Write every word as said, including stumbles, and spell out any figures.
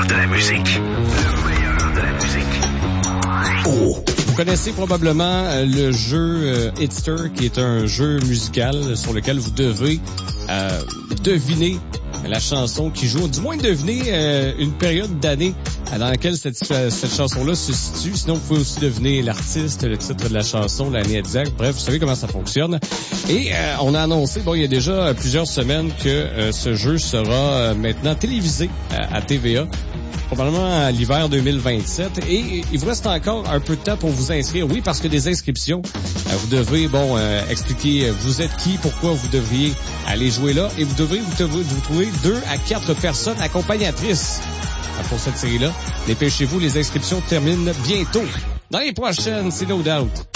meilleur de la musique. Le meilleur de la musique. Oh. Vous connaissez probablement le jeu euh, Hitster, qui est un jeu musical sur lequel vous devez euh, deviner la chanson qui joue, du moins deviner euh, une période d'année dans laquelle cette, cette chanson-là se situe. Sinon, vous pouvez aussi deviner l'artiste, le titre de la chanson, l'année exacte. Bref, vous savez comment ça fonctionne. Et euh, on a annoncé, bon, il y a déjà plusieurs semaines que euh, ce jeu sera euh, maintenant télévisé à, à T V A. Probablement à l'hiver deux mille vingt-sept. Et il vous reste encore un peu de temps pour vous inscrire. Oui, parce que des inscriptions, vous devez, bon, euh, expliquer vous êtes qui, pourquoi vous devriez aller jouer là. Et vous devrez vous, devez, vous trouver deux à quatre personnes accompagnatrices pour cette série-là. Dépêchez-vous, les inscriptions terminent bientôt. Dans les prochaines, c'est No Doubt.